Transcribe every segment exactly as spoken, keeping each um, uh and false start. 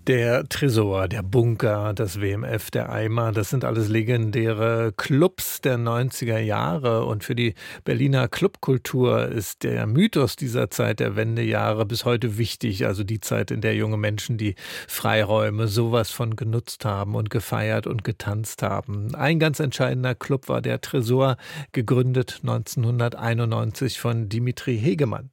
Der Tresor, der Bunker, das W M F, der Eimer, das sind alles legendäre Clubs der neunziger Jahre. Und für die Berliner Clubkultur ist der Mythos dieser Zeit der Wendejahre bis heute wichtig. Also die Zeit, in der junge Menschen die Freiräume sowas von genutzt haben und gefeiert und getanzt haben. Ein ganz entscheidender Club war der Tresor, gegründet neunzehnhunderteinundneunzig von Dimitri Hegemann.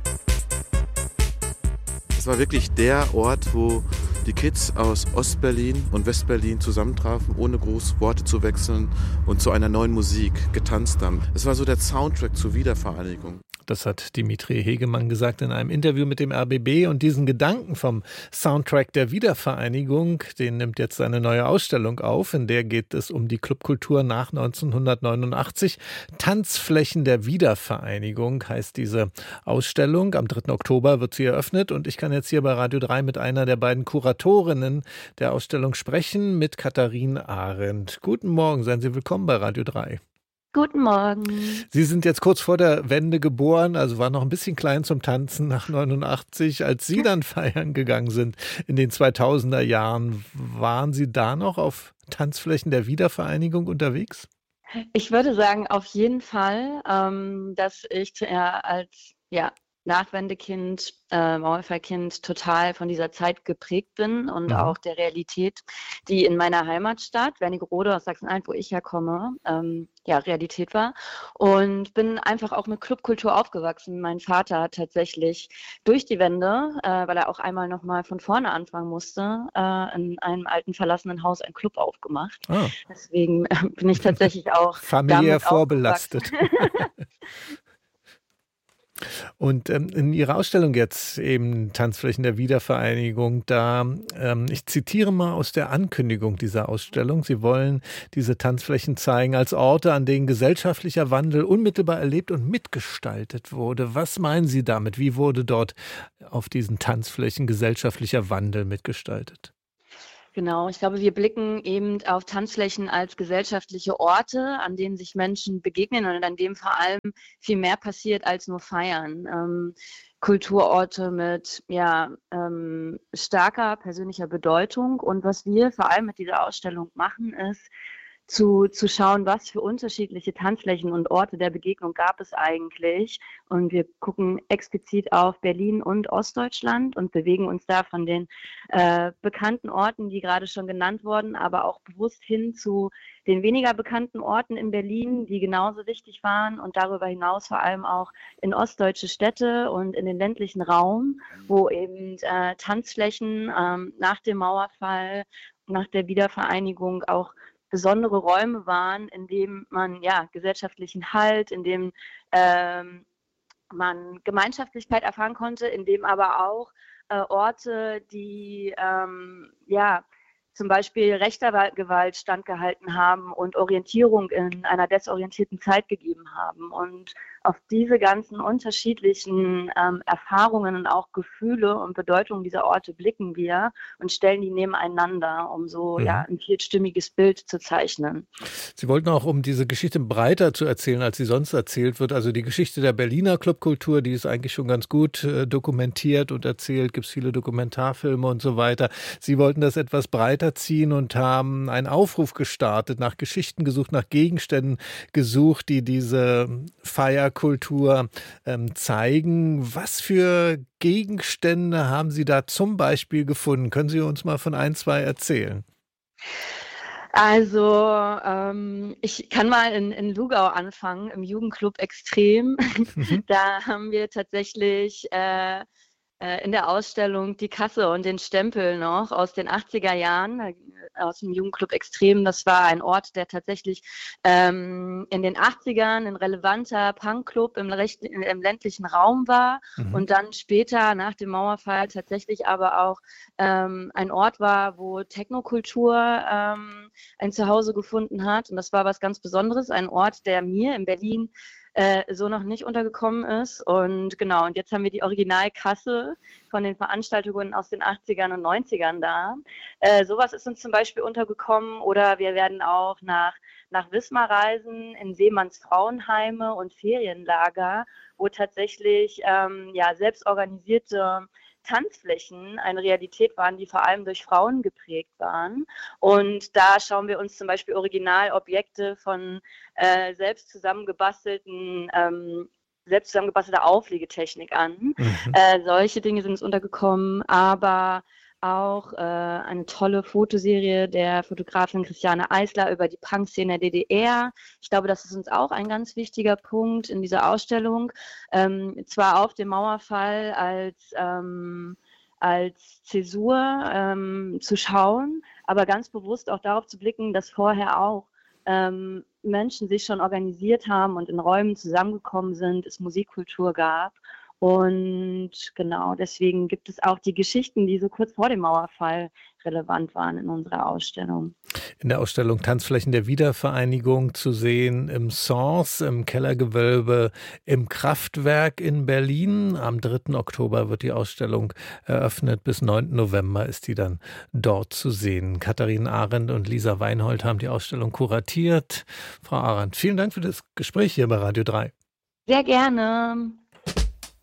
Es war wirklich der Ort, wo die Kids aus Ostberlin und Westberlin zusammentrafen, ohne groß Worte zu wechseln und zu einer neuen Musik getanzt haben. Es war so der Soundtrack zur Wiedervereinigung. Das hat Dimitri Hegemann gesagt in einem Interview mit dem R B B. Und diesen Gedanken vom Soundtrack der Wiedervereinigung, den nimmt jetzt eine neue Ausstellung auf. In der geht es um die Clubkultur nach neunzehnhundertneunundachtzig. Tanzflächen der Wiedervereinigung heißt diese Ausstellung. Am dritten Oktober wird sie eröffnet. Und ich kann jetzt hier bei Radio drei mit einer der beiden Kuratorinnen der Ausstellung sprechen, mit Katharin Arendt. Guten Morgen, seien Sie willkommen bei Radio drei. Guten Morgen. Sie sind jetzt kurz vor der Wende geboren, also waren noch ein bisschen klein zum Tanzen nach neunundachtzig. Als Sie dann feiern gegangen sind in den zweitausender Jahren, waren Sie da noch auf Tanzflächen der Wiedervereinigung unterwegs? Ich würde sagen, auf jeden Fall, ähm, dass ich ja als ja, Nachwendekind, äh, Mauerfallkind total von dieser Zeit geprägt bin und mhm. auch der Realität, die in meiner Heimatstadt, Wernigerode aus Sachsen-Anhalt, wo ich herkomme, ähm, ja, Realität war. Und bin einfach auch mit Clubkultur aufgewachsen. Mein Vater hat tatsächlich durch die Wende, äh, weil er auch einmal nochmal von vorne anfangen musste, äh, in einem alten verlassenen Haus einen Club aufgemacht. Oh. Deswegen äh, bin ich tatsächlich auch familiär vorbelastet. Und ähm, in Ihrer Ausstellung jetzt eben Tanzflächen der Wiedervereinigung, da, ähm, ich zitiere mal aus der Ankündigung dieser Ausstellung, Sie wollen diese Tanzflächen zeigen als Orte, an denen gesellschaftlicher Wandel unmittelbar erlebt und mitgestaltet wurde. Was meinen Sie damit? Wie wurde dort auf diesen Tanzflächen gesellschaftlicher Wandel mitgestaltet? Genau, ich glaube, wir blicken eben auf Tanzflächen als gesellschaftliche Orte, an denen sich Menschen begegnen und an dem vor allem viel mehr passiert als nur feiern. Ähm, Kulturorte mit ja, ähm, starker persönlicher Bedeutung. Und was wir vor allem mit dieser Ausstellung machen, ist, Zu, zu schauen, was für unterschiedliche Tanzflächen und Orte der Begegnung gab es eigentlich. Und wir gucken explizit auf Berlin und Ostdeutschland und bewegen uns da von den äh, bekannten Orten, die gerade schon genannt wurden, aber auch bewusst hin zu den weniger bekannten Orten in Berlin, die genauso wichtig waren und darüber hinaus vor allem auch in ostdeutsche Städte und in den ländlichen Raum, wo eben äh, Tanzflächen ähm, nach dem Mauerfall, nach der Wiedervereinigung auch besondere Räume waren, in denen man ja gesellschaftlichen Halt, in dem ähm, man Gemeinschaftlichkeit erfahren konnte, in dem aber auch äh, Orte, die ähm, ja zum Beispiel rechter Gewalt standgehalten haben und Orientierung in einer desorientierten Zeit gegeben haben. Und auf diese ganzen unterschiedlichen ähm, Erfahrungen und auch Gefühle und Bedeutungen dieser Orte blicken wir und stellen die nebeneinander, um so mhm. ja, ein vierstimmiges Bild zu zeichnen. Sie wollten auch, um diese Geschichte breiter zu erzählen, als sie sonst erzählt wird, also die Geschichte der Berliner Clubkultur, die ist eigentlich schon ganz gut äh, dokumentiert und erzählt, gibt es viele Dokumentarfilme und so weiter. Sie wollten das etwas breiter ziehen und haben einen Aufruf gestartet, nach Geschichten gesucht, nach Gegenständen gesucht, die diese Feierkultur ähm, zeigen. Was für Gegenstände haben Sie da zum Beispiel gefunden? Können Sie uns mal von ein, zwei erzählen? Also ähm, ich kann mal in, in Lugau anfangen, im Jugendclub Extrem. Mhm. Da haben wir tatsächlich äh, in der Ausstellung die Kasse und den Stempel noch aus den achtziger Jahren, aus dem Jugendclub Extrem. Das war ein Ort, der tatsächlich ähm, in den achtzigern ein relevanter Punkclub im, im ländlichen Raum war mhm. und dann später nach dem Mauerfall tatsächlich aber auch ähm, ein Ort war, wo Technokultur ähm, ein Zuhause gefunden hat. Und das war was ganz Besonderes, ein Ort, der mir in Berlin so noch nicht untergekommen ist. Und genau, und jetzt haben wir die Originalkasse von den Veranstaltungen aus den achtzigern und neunzigern da. Äh, sowas ist uns zum Beispiel untergekommen oder wir werden auch nach, nach Wismar reisen, in Seemanns Frauenheime und Ferienlager, wo tatsächlich ähm, ja, selbstorganisierte Tanzflächen eine Realität waren, die vor allem durch Frauen geprägt waren. Und da schauen wir uns zum Beispiel Originalobjekte von äh, selbst zusammengebastelten ähm, selbst zusammengebastelte Auflegetechnik an. Mhm. Äh, solche Dinge sind uns untergekommen, aber auch äh, eine tolle Fotoserie der Fotografin Christiane Eisler über die Punkszene der D D R. Ich glaube, das ist uns auch ein ganz wichtiger Punkt in dieser Ausstellung. Ähm, zwar auf dem Mauerfall als, ähm, als Zäsur ähm, zu schauen, aber ganz bewusst auch darauf zu blicken, dass vorher auch ähm, Menschen sich schon organisiert haben und in Räumen zusammengekommen sind, es Musikkultur gab. Und genau, deswegen gibt es auch die Geschichten, die so kurz vor dem Mauerfall relevant waren in unserer Ausstellung. In der Ausstellung Tanzflächen der Wiedervereinigung zu sehen im Sens, im Kellergewölbe, im Kraftwerk in Berlin. Am dritten Oktober wird die Ausstellung eröffnet. Bis neunten November ist die dann dort zu sehen. Katharina Arendt und Lisa Weinhold haben die Ausstellung kuratiert. Frau Arendt, vielen Dank für das Gespräch hier bei Radio drei. Sehr gerne.